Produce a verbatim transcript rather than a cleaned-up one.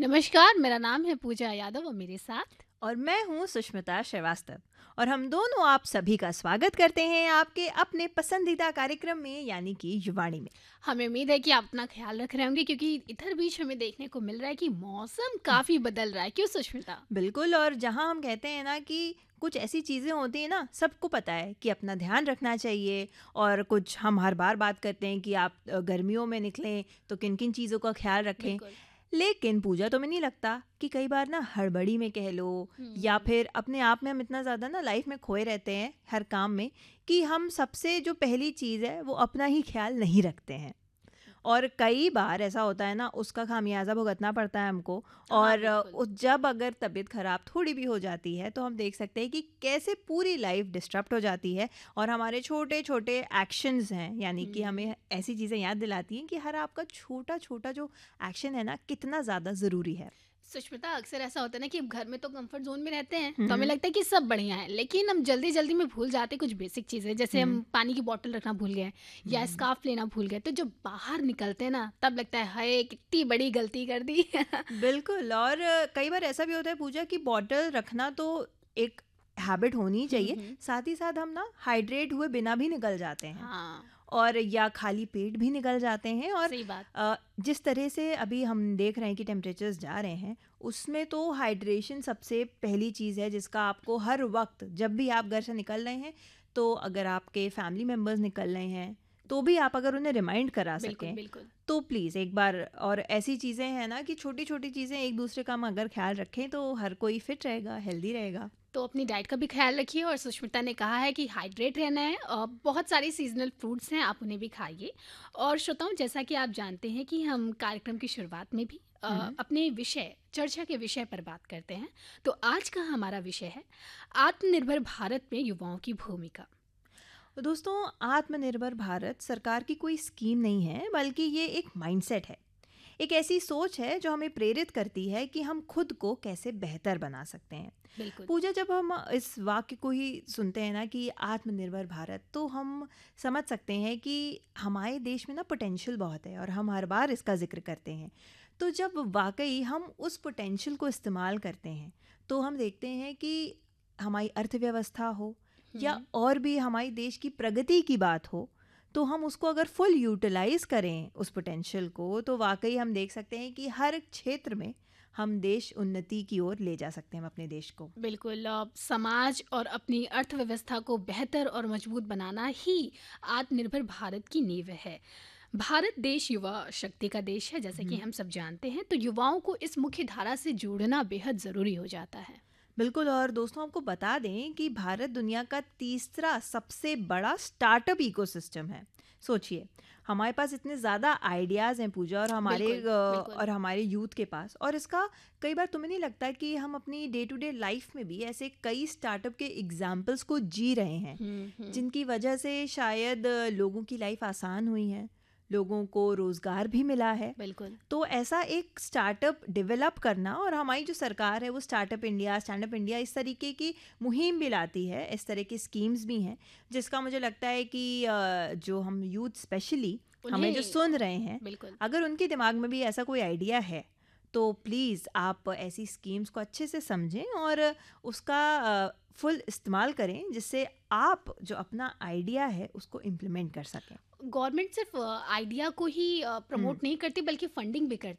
नमस्कार, मेरा नाम है पूजा यादव और मेरे साथ और मैं हूँ सुष्मिता श्रीवास्तव। और हम दोनों आप सभी का स्वागत करते हैं आपके अपने पसंदीदा कार्यक्रम में यानी कि युवाणी में। हमें उम्मीद है कि आप अपना ख्याल रख रहे होंगे क्योंकि इधर बीच हमें देखने को मिल रहा है कि मौसम काफ़ी बदल रहा है। क्यों सुष्मिता? बिल्कुल। और जहाँ हम कहते हैं ना कि कुछ ऐसी चीज़ें होती हैं ना, सबको पता है कि अपना ध्यान रखना चाहिए। और कुछ हम हर बार बात करते हैं कि आप अ, गर्मियों में निकलें तो किन किन चीज़ों का ख्याल रखें। बिल्कुल। लेकिन पूजा, तुम्हें नहीं लगता कि कई बार ना हड़बड़ी में कह लो या हुँ, फिर अपने आप में हम इतना ज़्यादा ना लाइफ में खोए रहते हैं हर काम में कि हम सबसे जो पहली चीज़ है वो अपना ही ख्याल नहीं रखते हैं। और कई बार ऐसा होता है ना, उसका खामियाजा भुगतना पड़ता है हमको। हाँ, और अ, बिल्कुल। उस जब अगर तबीयत खराब थोड़ी भी हो जाती है तो हम देख सकते हैं कि कैसे पूरी लाइफ डिस्टर्ब हो जाती है। और हमारे छोटे छोटे एक्शंस हैं, यानी कि हुँ। हमें ऐसी चीज़ें याद दिलाती हैं कि हर आपका छोटा छोटा जो एक्शन है ना, कितना ज़्यादा ज़रूरी है। सुष्मिता, अक्सर ऐसा होता है ना कि हम घर में तो कंफर्ट जोन में रहते हैं, तो हमें हम्म। लगता है कि सब बढ़िया है, लेकिन हम जल्दी जल्दी में भूल जाते हैं कुछ बेसिक चीज़ें, जैसे हम्म। हम पानी की बॉटल रखना भूल गए या हम्म। स्कार्फ लेना भूल गए। तो जब बाहर निकलते हैं ना, तब लगता है हाय कितनी बड़ी गलती कर दी। बिल्कुल। और अ, कई बार ऐसा भी होता है पूजा कि बॉटल रखना तो एक हैबिट होनी ही हुँ, चाहिए। हुँ। साथ ही साथ हम ना हाइड्रेट हुए बिना भी निकल जाते हैं हाँ, और या खाली पेट भी निकल जाते हैं। और सही बात। अ, जिस तरह से अभी हम देख रहे हैं कि टेम्परेचर्स जा रहे हैं, उसमें तो हाइड्रेशन सबसे पहली चीज़ है जिसका आपको हर वक्त, जब भी आप घर से निकल रहे हैं, तो अगर आपके फैमिली मेम्बर्स निकल रहे हैं तो भी आप अगर उन्हें रिमाइंड करा बिल्कुल, सकें बिल्कुल। तो प्लीज़ एक बार। और ऐसी चीज़ें हैं ना कि छोटी छोटी चीज़ें एक दूसरे का हम अगर ख्याल रखें तो हर कोई फिट रहेगा, हेल्दी रहेगा। तो अपनी डाइट का भी ख़्याल रखिए और सुष्मिता ने कहा है कि हाइड्रेट रहना है और बहुत सारी सीज़नल फ्रूट्स हैं, आप उन्हें भी खाइए। और श्रोताओं, जैसा कि आप जानते हैं कि हम कार्यक्रम की शुरुआत में भी अ, हम्म। अपने विषय चर्चा के विषय पर बात करते हैं। तो आज का हमारा विषय है आत्मनिर्भर भारत में युवाओं की भूमिका। तो दोस्तों, आत्मनिर्भर भारत सरकार की कोई स्कीम नहीं है, बल्कि ये एक माइंडसेट है। एक ऐसी सोच है जो हमें प्रेरित करती है कि हम खुद को कैसे बेहतर बना सकते हैं। बिल्कुल। पूजा, जब हम इस वाक्य को ही सुनते हैं ना कि आत्मनिर्भर भारत, तो हम समझ सकते हैं कि हमारे देश में ना पोटेंशियल बहुत है और हम हर बार इसका जिक्र करते हैं। तो जब वाकई हम उस पोटेंशियल को इस्तेमाल करते हैं तो हम देखते हैं कि हमारी अर्थव्यवस्था हो या हुँ। और भी हमारी देश की प्रगति की बात हो, तो हम उसको अगर फुल यूटिलाइज करें उस पोटेंशियल को, तो वाकई हम देख सकते हैं कि हर क्षेत्र में हम देश उन्नति की ओर ले जा सकते हैं हम अपने देश को। बिल्कुल, अ, समाज और अपनी अर्थव्यवस्था को बेहतर और मजबूत बनाना ही आत्मनिर्भर भारत की नींव है। भारत देश युवा शक्ति का देश है, जैसे कि हम्म। हम सब जानते हैं, तो युवाओं को इस मुख्य धारा से जोड़ना बेहद ज़रूरी हो जाता है। बिल्कुल। और दोस्तों, आपको बता दें कि भारत दुनिया का तीसरा सबसे बड़ा स्टार्टअप इकोसिस्टम है। सोचिए, हमारे पास इतने ज़्यादा आइडियाज़ हैं पूजा, और हमारे बिल्कुल, अ, बिल्कुल। और हमारे यूथ के पास। और इसका कई बार तुम्हें नहीं लगता कि हम अपनी डे टू डे लाइफ में भी ऐसे कई स्टार्टअप के एग्जाम्पल्स को जी रहे हैं, हुँ, हुँ। जिनकी वजह से शायद अ, लोगों की लाइफ आसान हुई है, लोगों को रोज़गार भी मिला है। बिल्कुल। तो ऐसा एक स्टार्टअप डेवलप करना, और हमारी जो सरकार है वो startup India, stand up India, इस तरीके की मुहिम भी लाती है, इस तरह की स्कीम्स भी हैं, जिसका मुझे लगता है कि अ, जो हम यूथ स्पेशली हमें जो उन्हें सुन अ, रहे हैं, बिल्कुल। अगर उनके दिमाग में भी ऐसा कोई आइडिया है तो प्लीज़ आप ऐसी स्कीम्स को अच्छे से समझें और उसका फुल इस्तेमाल करें, जिससे आप जो अपना आइडिया है उसको इम्प्लीमेंट कर सकें। गवर्नमेंट सिर्फ आइडिया को ही हम्म। प्रमोट नहीं करती बल्कि फंडिंग भी करती